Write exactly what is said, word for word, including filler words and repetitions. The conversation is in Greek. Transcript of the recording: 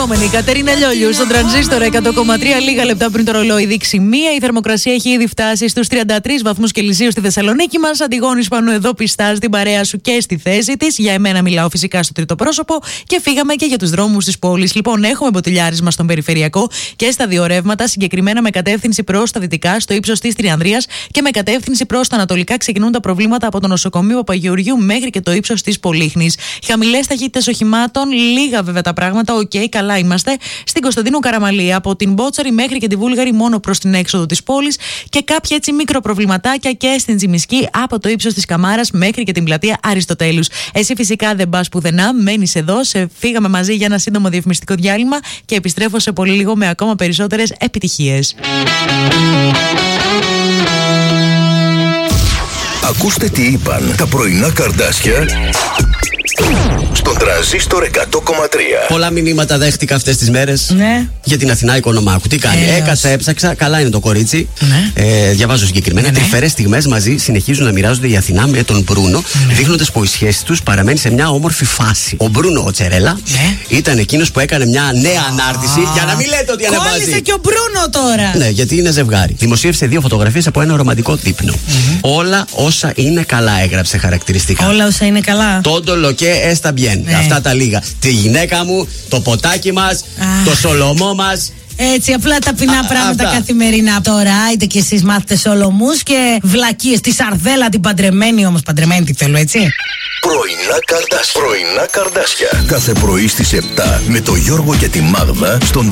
επόμενη. Κατερίνα Λιόλιου στον Τρανζίστορ εκατό κόμμα τρία. Λίγα λεπτά πριν το ρολόι δείξει μία. Η θερμοκρασία έχει ήδη φτάσει στους τριάντα τρεις βαθμούς Κελσίου στη Θεσσαλονίκη μας. Αντιγόνης πάνω εδώ πιστά στην παρέα σου και στη θέση της. Για εμένα μιλάω φυσικά στο τρίτο πρόσωπο. Και φύγαμε και για τους δρόμους της πόλης. Λοιπόν, έχουμε μποτιλιάρισμα στον περιφερειακό και στα δύο ρεύματα. Συγκεκριμένα με κατεύθυνση προς τα δυτικά, στο ύψος της Τριανδρίας, και με κατεύθυνση προς τα ανατολικά ξεκινούν τα προβλήματα από το νοσοκομείο Παπαγεωργιού μέχρι και το ύψος της Πολύχνης. Χαμηλές ταχύτητες οχημάτων, λίγα βέβαια τα πράγματα. Οκ, okay, καλά είμαστε. Στην Κωνσταντίνου Καραμαλή, από την Μπότσαρη μέχρι και τη Βούλγαρη, μόνο προς την έξοδο της πόλης. Και κάποια έτσι μικροπροβληματάκια και στην Τσιμισκή, από το ύψος της Καμάρας μέχρι και την πλατεία Αριστοτέλους. Εσύ φυσικά δεν πας πουθενά, μένεις εδώ. Σε φύγαμε μαζί για ένα σύντομο διαφημιστικό διάλειμμα και επιστρέφω σε πολύ λίγο με ακόμα περισσότερες επιτυχίες. Ακούστε τι είπαν τα πρωινά καρδάσια στον Τρανζίστορ εκατό κόμμα τρία. Πολλά μηνύματα δέχτηκα αυτές τις μέρες, ναι, για την Αθηνά Οικονομάκου. Τι κάνει, ε, έκατσα, έψαξα. Καλά είναι το κορίτσι. Ναι. Ε, διαβάζω συγκεκριμένα. Ναι, ναι. Τρυφερές στιγμές μαζί συνεχίζουν να μοιράζονται η Αθηνά με τον Μπρούνο, ναι, δείχνοντας πως η σχέση τους παραμένει σε μια όμορφη φάση. Ο Μπρούνο, ο Τσερέλα, ναι, ήταν εκείνος που έκανε μια νέα ανάρτηση. Α, για να μην λέτε ότι ανεβάζει. Κόλλησε και ο Μπρούνο τώρα. Ναι, γιατί είναι ζευγάρι. Δημοσίευσε δύο φωτογραφίες από ένα ρομαντικό δείπνο. Mm-hmm. Όλα όσα είναι καλά, έγραψε χαρακτηριστικά. Όλα όσα είναι καλά. Τόντολο και έστα μπιέν. Ναι. Αυτά τα λίγα. Τη γυναίκα μου, το ποτάκι μας, το σολομό μας. Έτσι, απλά ταπεινά α, πράγματα αυτά. Καθημερινά. Τώρα, είτε κι εσείς μάθετε σολομούς και βλακίες. Τη σαρδέλα την παντρεμένη, όμως παντρεμένη τη θέλω, έτσι. Πρωινά καρδάσια. Πρωινά καρδάσια. Κάθε πρωί στις επτά με το Γιώργο και τη Μάγδα στον